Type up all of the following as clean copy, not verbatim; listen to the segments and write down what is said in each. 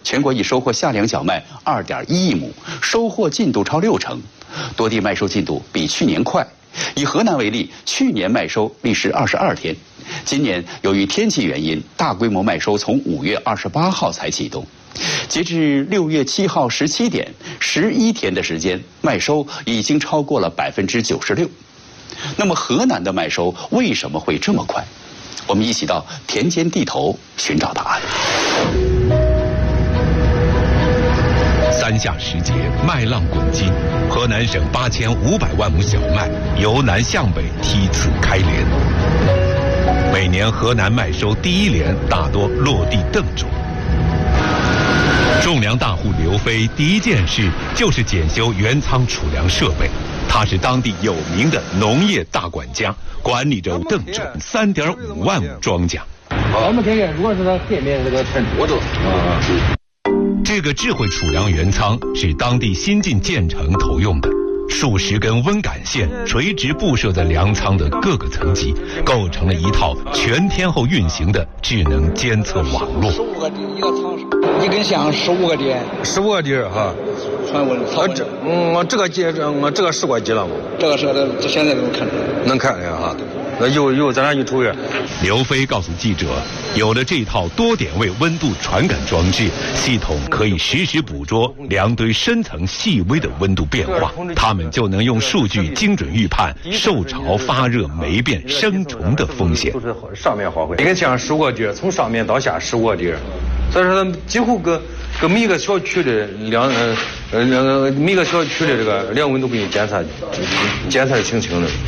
全国已收获夏粮小麦2.1亿亩，收获进度超60%，多地麦收进度比去年快。以河南为例，去年麦收历时22天，今年由于天气原因，大规模麦收从5月28号才启动。截至6月7号17点，11天的时间，麦收已经超过了96%。那么河南的麦收为什么会这么快？我们一起到田间地头寻找答案。 三夏时节，麦浪滚金，河南省8500万亩小麦由南向北梯次开镰。每年河南麦收第一镰大多落地邓种。种粮大户刘飞第一件事就是检修原仓储粮设备。他是当地有名的农业大管家，管理着邓种3.5万亩庄稼。 我们这个如果是在店面这个成我走这个智慧储粮原仓是当地新近建成投用的，数十根温感线垂直布设在粮仓的各个层级，构成了一套全天候运行的智能监测网络。 15个点一个仓，一根线15个点 ，15个点哈。 传闻。 这个节这个试过机了吗？ 这个是这现在能看出来。 能看呀哈。那有咱俩一瞅呀。 刘飞告诉记者，有了这套多点位温度传感装置，系统可以实时捕捉粮堆深层细微的温度变化，他们就能用数据精准预判受潮、发热、霉变、生虫的风险。 都是上面划回，一根线15个点，从上面到下15个点，所以说它几乎跟每一个小区的每个小区的这个粮温都给你检测得清清的。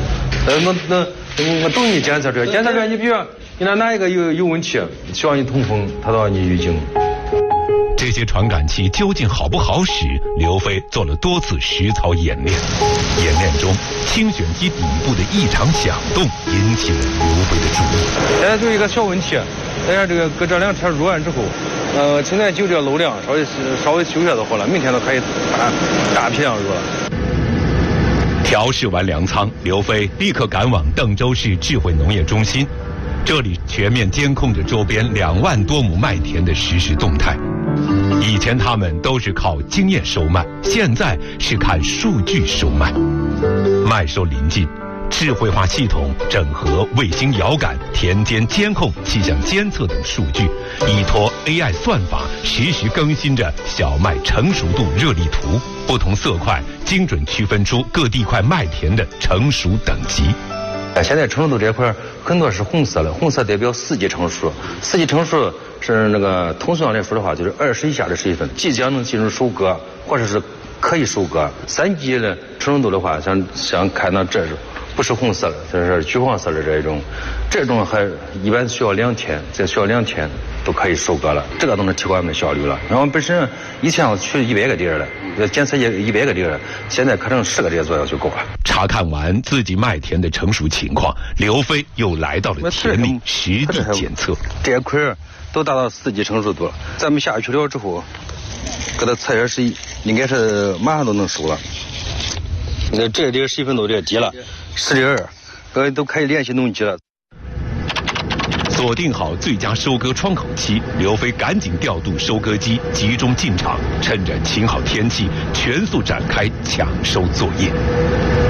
那都给你检测出来，你比如你哪一个有问题，需要你通风，它都让你预警。 这些传感器究竟好不好使？刘飞做了多次实操演练，演练中清选机底部的异常响动引起了刘飞的注意。 现在就一个小问题，等下搁这2天入完之后，现在就这漏量稍微修一下就好了，明天都可以大批量入了。 调试完粮仓，刘飞立刻赶往邓州市智慧农业中心，这里全面监控着周边2万多亩麦田的实时动态。以前他们都是靠经验收麦，现在是看数据收麦。麦收临近，智慧化系统整合卫星遥感、田间监控、气象监测等数据，依托 AI 算法实时更新着小麦成熟度热力图，不同色块精准区分出各地块麦田的成熟等级。 现在成熟度这块很多是红色的，红色代表4级成熟，4级成熟是那个通俗上来说的话，就是20以下的水分，即将能进入收割，或者是可以收割。3级的成熟度的话，像看到这种不是红色的，就是橘黄色的这种还一般需要2天，再需要2天都可以收割了，这个都能提高我们的效率了。然后本身以前要取100个点的，检测100个点，现在可能10个点左右就够了。 查看完自己麦田的成熟情况，刘飞又来到了田里实地检测。 这块都达到4级成熟度了，咱们下去了之后，给它测1应该是马上都能收了。这个水分都低了，12，都可以联系农机了。 锁定好最佳收割窗口期，刘飞赶紧调度收割机集中进场，趁着晴好天气，全速展开抢收作业。